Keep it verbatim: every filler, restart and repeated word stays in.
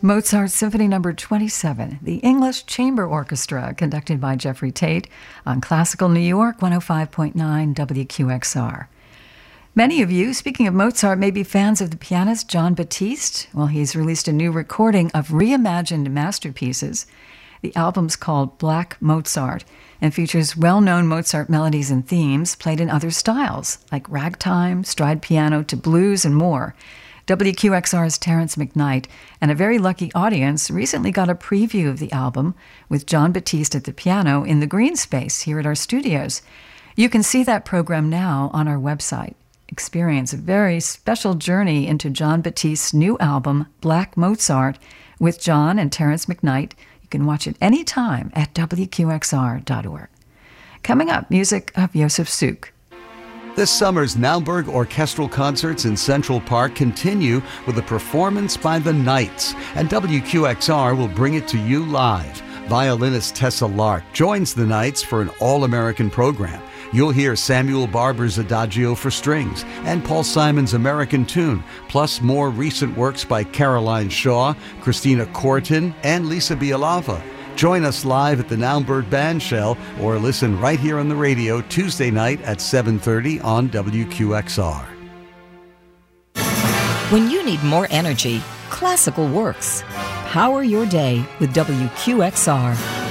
Mozart Symphony Number twenty-seven, the English Chamber Orchestra, conducted by Jeffrey Tate on Classical New York one oh five point nine W Q X R. Many of you, speaking of Mozart, may be fans of the pianist Jon Batiste. Well, he's released a new recording of reimagined masterpieces. The album's called Black Mozart and features well-known Mozart melodies and themes played in other styles, like ragtime, stride piano to blues, and more. W Q X R's Terrence McKnight and a very lucky audience recently got a preview of the album with Jon Batiste at the piano in the green space here at our studios. You can see that program now on our website. Experience a very special journey into Jon Batiste's new album, Black Mozart, with Jon and Terrence McKnight. You can watch it anytime at W Q X R dot org. Coming up, music of Josef Suk. This summer's Naumburg Orchestral Concerts in Central Park continue with a performance by the Knights, and W Q X R will bring it to you live. Violinist Tessa Lark joins the Knights for an all-American program. You'll hear Samuel Barber's Adagio for strings and Paul Simon's American Tune, plus more recent works by Caroline Shaw, Christina Corton, and Lisa Bialava. Join us live at the Naumburg Bandshell or listen right here on the radio Tuesday night at seven thirty on W Q X R. When you need more energy, classical works. Power your day with W Q X R.